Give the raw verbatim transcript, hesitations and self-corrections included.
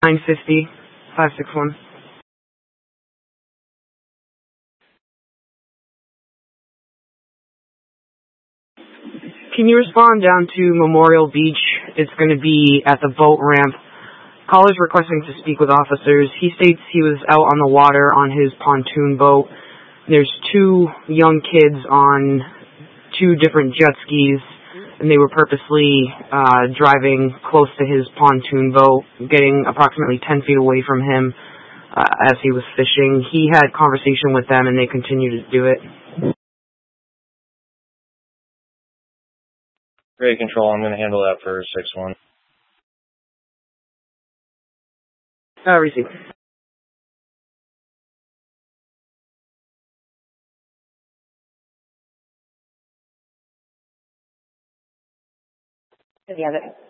nine fifty, five six one. Can you respond down to Memorial Beach? It's going to be at the boat ramp. Call is requesting to speak with officers. He states he was out on the water on his pontoon boat. There's two young kids on two different jet skis, and they were purposely uh, driving close to his pontoon boat, getting approximately ten feet away from him uh, as he was fishing. He had conversation with them, and they continued to do it. Great control. I'm going to handle that for six one. Uh, receive. Did you have it?